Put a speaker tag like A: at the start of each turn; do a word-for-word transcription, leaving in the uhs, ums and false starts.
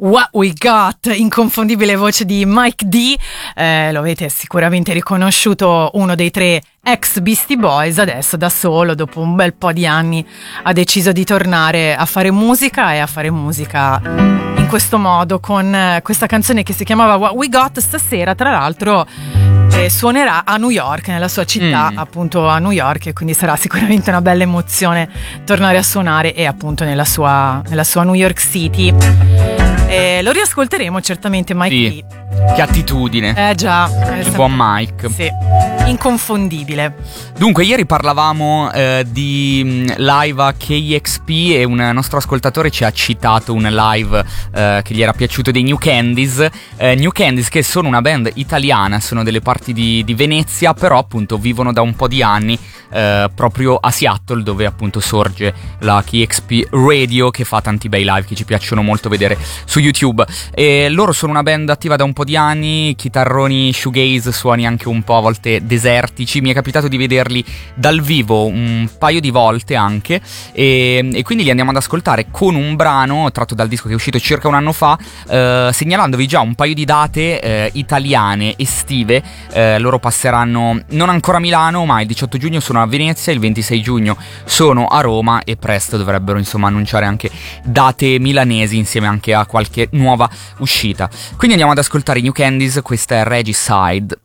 A: What We Got, inconfondibile voce di Mike D, eh, lo avete sicuramente riconosciuto, uno dei tre ex Beastie Boys. Adesso da solo, dopo un bel po' di anni, ha deciso di tornare a fare musica e a fare musica in questo modo, con questa canzone che si chiamava What We Got. Stasera tra l'altro eh, suonerà a New York, nella sua città, mm. appunto a New York, e quindi sarà sicuramente una bella emozione tornare a suonare e appunto nella sua, nella sua New York City. Eh, lo riascolteremo certamente, Mike
B: sì.
A: D.
B: Che attitudine.
A: Eh già,
B: il buon Mike.
A: Sì, inconfondibile.
B: Dunque, ieri parlavamo eh, di live a K X P e un nostro ascoltatore ci ha citato un live eh, che gli era piaciuto dei New Candies. eh, New Candies, che sono una band italiana, sono delle parti di, di Venezia, però appunto vivono da un po' di anni eh, proprio a Seattle, dove appunto sorge la K X P Radio, che fa tanti bei live che ci piacciono molto vedere su YouTube. E loro sono una band attiva da un po' di anni, chitarroni shoegaze, suoni anche un po' a volte desertici. Mi è capitato di vederli dal vivo un paio di volte anche, e, e quindi li andiamo ad ascoltare con un brano tratto dal disco che è uscito circa un anno fa, eh, segnalandovi già un paio di date eh, italiane estive. Eh, loro passeranno non ancora a Milano, ma il diciotto giugno sono a Venezia, il ventisei giugno sono a Roma e presto dovrebbero insomma annunciare anche date milanesi insieme anche a qualche nuova uscita. Quindi andiamo ad ascoltare i New Candies, questa è Regicide.